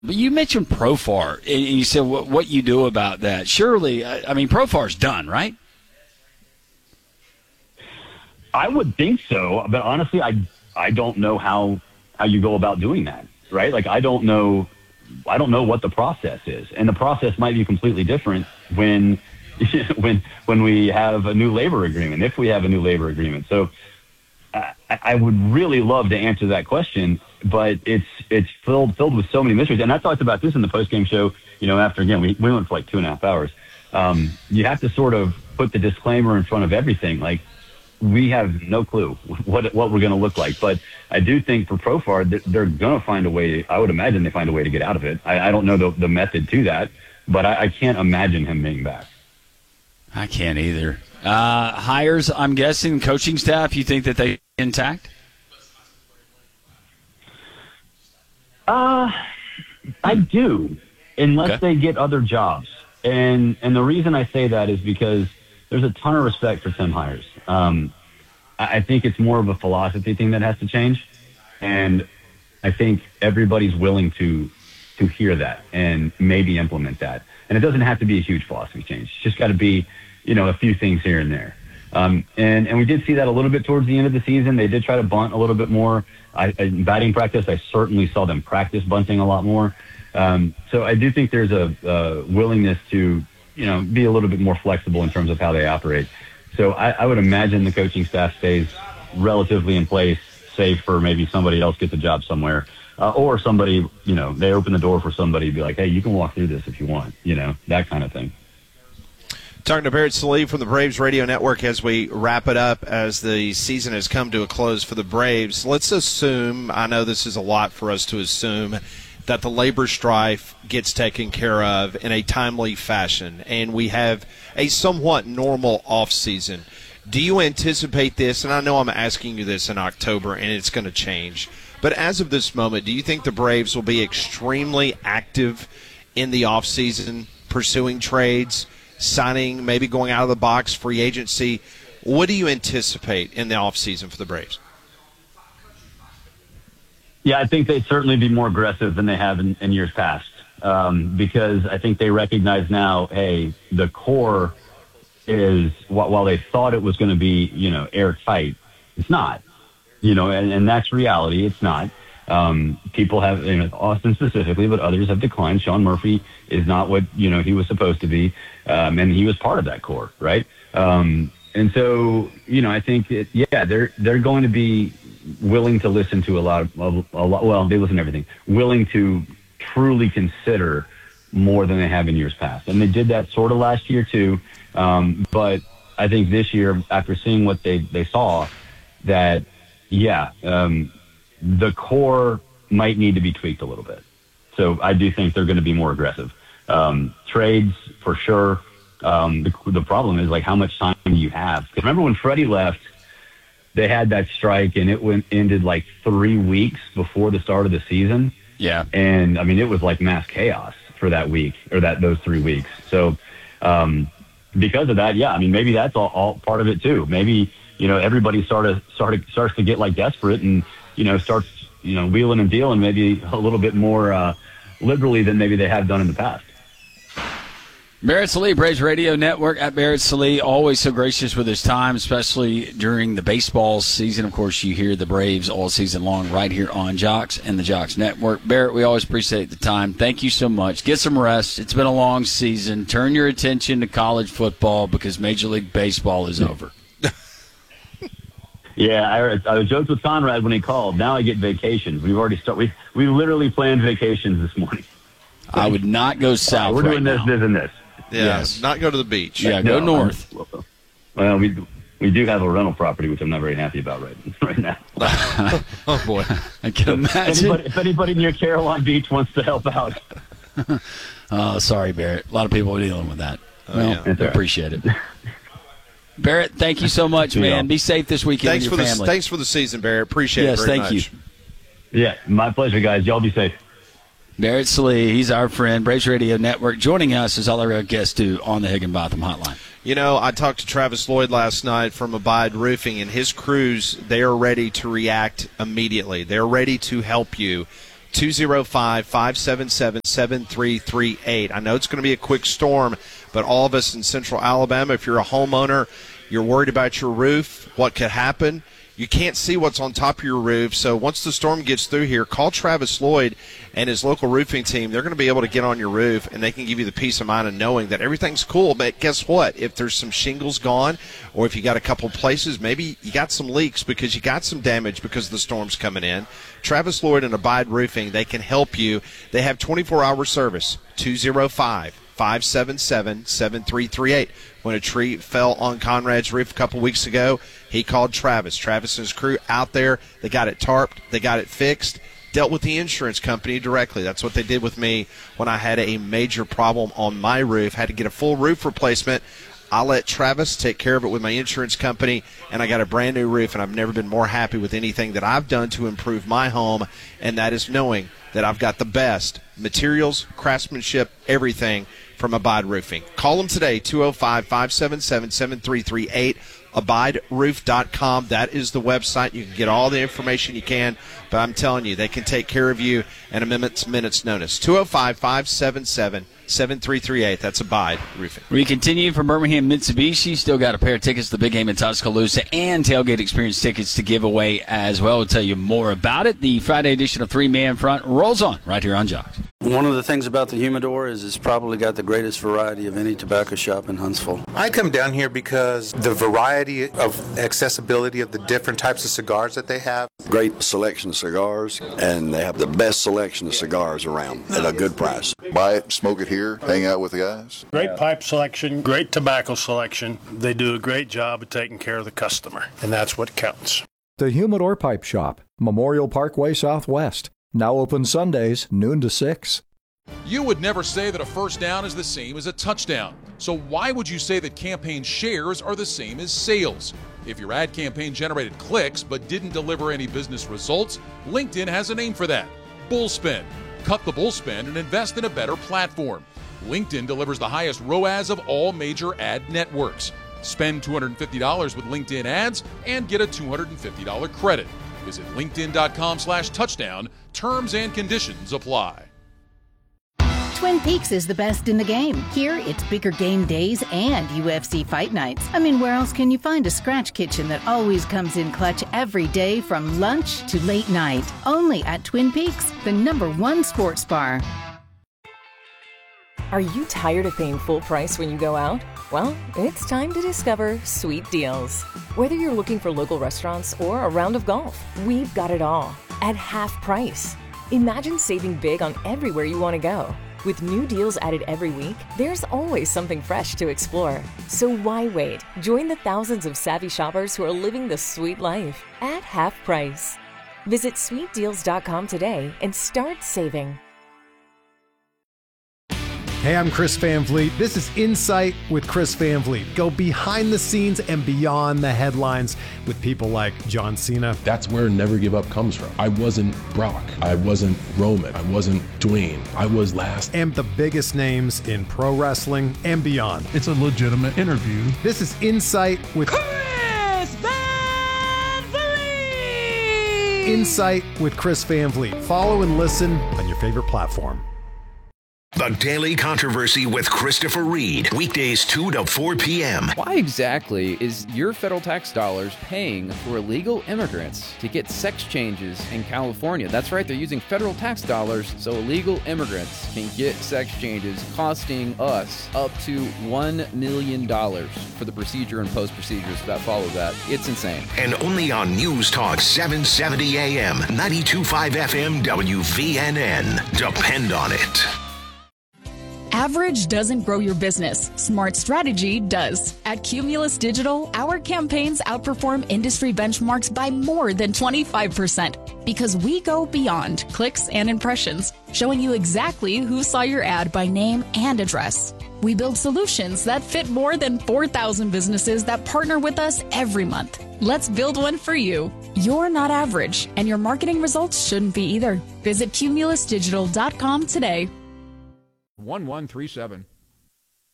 But you mentioned Profar, and you said what you do about that. Surely, I mean, Profar's done, right? I would think so, but honestly, I don't know how you go about doing that, right? Like, I don't know what the process is, and the process might be completely different when we have a new labor agreement, if we have a new labor agreement. So I would really love to answer that question, but it's filled with so many mysteries. And I talked about this in the post-game show, after, again, we went for like 2.5 hours. You have to sort of put the disclaimer in front of everything. Like, we have no clue what we're going to look like. But I do think for Profar, they're going to find a way. I would imagine they find a way to get out of it. I don't know the method to that, but I can't imagine him being back. I can't either. Hires, I'm guessing, coaching staff, you think that they intact? I do, unless they get other jobs. And the reason I say that is because there's a ton of respect for Tim Hires. I think it's more of a philosophy thing that has to change. And I think everybody's willing to hear that and maybe implement that. And it doesn't have to be a huge philosophy change. It's just got to be, a few things here and there. And we did see that a little bit towards the end of the season. They did try to bunt a little bit more. In batting practice, I certainly saw them practice bunting a lot more. So I do think there's a willingness to, be a little bit more flexible in terms of how they operate. So I would imagine the coaching staff stays relatively in place, save for maybe somebody else gets a job somewhere. Or somebody, they open the door for somebody to be like, hey, you can walk through this if you want, that kind of thing. Talking to Barrett Sallee from the Braves Radio Network as we wrap it up as the season has come to a close for the Braves. Let's assume, I know this is a lot for us to assume, that the labor strife gets taken care of in a timely fashion and we have a somewhat normal offseason. Do you anticipate this, and I know I'm asking you this in October and it's going to change, but as of this moment, do you think the Braves will be extremely active in the offseason, pursuing trades, signing, maybe going out of the box, free agency? What do you anticipate in the offseason for the Braves? Yeah, I think they'd certainly be more aggressive than they have in years past, because I think they recognize now, hey, the core is, while they thought it was going to be, airtight, it's not, and that's reality. It's not. People have, Austin specifically, but others have declined. Sean Murphy is not what, he was supposed to be. And he was part of that core, right? And so, I think they're going to be willing to listen to a lot. Well, they listen to everything. Willing to truly consider more than they have in years past, and they did that sort of last year too. But I think this year, after seeing what they saw, that the core might need to be tweaked a little bit. So I do think they're going to be more aggressive. Trades for sure. The problem is, like, how much time do you have? Because remember when Freddie left, they had that strike and it ended like 3 weeks before the start of the season. Yeah. And I mean, it was like mass chaos for that week or those 3 weeks. So because of that, I mean, maybe that's all part of it too. Maybe, everybody starts to get like desperate and, starts, wheeling and dealing maybe a little bit more liberally than maybe they have done in the past. Barrett Sallee, Braves Radio Network, at Barrett Sallee, always so gracious with his time, especially during the baseball season. Of course, you hear the Braves all season long right here on Jocks and the Jocks Network. Barrett, we always appreciate the time. Thank you so much. Get some rest. It's been a long season. Turn your attention to college football because Major League Baseball is over. Yeah, I joked with Conrad when he called. Now I get vacations. We've already started. We literally planned vacations this morning. I would not go south. We're doing this, and this. Yeah, yes. Not go to the beach. Yeah, go north. Well, we do have a rental property, which I'm not very happy about right now. Oh, boy. I can imagine. If anybody near Caroline Beach wants to help out. Sorry, Barrett. A lot of people are dealing with that. I appreciate it. Barrett, thank you so much, man. Be safe this weekend with your family. Thanks for the season, Barrett. Appreciate it very much. Yes, thank you. Yeah, my pleasure, guys. Y'all be safe. Barrett Sallee, he's our friend, Braves Radio Network. Joining us as all our guests do on the Higginbotham Hotline. I talked to Travis Lloyd last night from Abide Roofing, and his crews, they are ready to react immediately. They're ready to help you 205-577-7338. I know it's going to be a quick storm, but all of us in Central Alabama, if you're a homeowner, you're worried about your roof, what could happen. You can't see what's on top of your roof, so once the storm gets through here, call Travis Lloyd and his local roofing team. They're going to be able to get on your roof, and they can give you the peace of mind of knowing that everything's cool. But guess what? If there's some shingles gone, or if you got a couple places, maybe you got some leaks because you got some damage because the storm's coming in, Travis Lloyd and Abide Roofing, they can help you. They have 24-hour service, 205-577-7338. When a tree fell on Conrad's roof a couple weeks ago, he called Travis. Travis and his crew out there, they got it tarped, they got it fixed, dealt with the insurance company directly. That's what they did with me when I had a major problem on my roof, had to get a full roof replacement. I let Travis take care of it with my insurance company, and I got a brand new roof, and I've never been more happy with anything that I've done to improve my home, and that is knowing that I've got the best materials, craftsmanship, everything from Abide Roofing. Call them today, 205-577-7338, abideroof.com. That is the website. You can get all the information you can, but I'm telling you, they can take care of you in a minute's notice. 205-577-7338. That's Abide Roofing. We continue from Birmingham Mitsubishi. Still got a pair of tickets to the big game in Tuscaloosa and tailgate experience tickets to give away as well. We'll tell you more about it. The Friday edition of Three Man Front rolls on right here on Jocks. One of the things about the Humidor is it's probably got the greatest variety of any tobacco shop in Huntsville. I come down here because the variety of accessibility of the different types of cigars that they have. Great selection of cigars, and they have the best selection of cigars around at a good price. Buy it, smoke it here, hang out with the guys. Great pipe selection, great tobacco selection. They do a great job of taking care of the customer, and that's what counts. The Humidor Pipe Shop, Memorial Parkway Southwest. Now open Sundays, noon to 6. You would never say that a first down is the same as a touchdown. So why would you say that campaign shares are the same as sales? If your ad campaign generated clicks but didn't deliver any business results, LinkedIn has a name for that. Bullspend. Cut the bullspend and invest in a better platform. LinkedIn delivers the highest ROAS of all major ad networks. Spend $250 with LinkedIn ads and get a $250 credit. Visit linkedin.com/touchdown. Terms and conditions apply. Twin Peaks is the best in the game. Here, it's bigger game days and UFC fight nights. I mean, where else can you find a scratch kitchen that always comes in clutch every day from lunch to late night? Only at Twin Peaks, the #1 sports bar. Are you tired of paying full price when you go out? Well, it's time to discover Sweet Deals. Whether you're looking for local restaurants or a round of golf, we've got it all at half price. Imagine saving big on everywhere you want to go. With new deals added every week, there's always something fresh to explore. So why wait? Join the thousands of savvy shoppers who are living the sweet life at half price. Visit sweetdeals.com today and start saving. Hey, I'm Chris Van Vliet. This is Insight with Chris Van Vliet. Go behind the scenes and beyond the headlines with people like John Cena. That's where Never Give Up comes from. I wasn't Brock. I wasn't Roman. I wasn't Dwayne. I was last. And the biggest names in pro wrestling and beyond. It's a legitimate interview. This is Insight with Chris Van Vliet. Insight with Chris Van Vliet. Follow and listen on your favorite platform. The Daily Controversy with Christopher Reed, weekdays 2 to 4 p.m. Why exactly is your federal tax dollars paying for illegal immigrants to get sex changes in California? That's right, they're using federal tax dollars so illegal immigrants can get sex changes, costing us up to $1 million for the procedure and post-procedures that follow that. It's insane. And only on News Talk 770 AM, 92.5 FM, WVNN. Depend on it. Average doesn't grow your business. Smart strategy does. At Cumulus Digital, our campaigns outperform industry benchmarks by more than 25% because we go beyond clicks and impressions, showing you exactly who saw your ad by name and address. We build solutions that fit more than 4,000 businesses that partner with us every month. Let's build one for you. You're not average, and your marketing results shouldn't be either. Visit cumulusdigital.com today. 1137.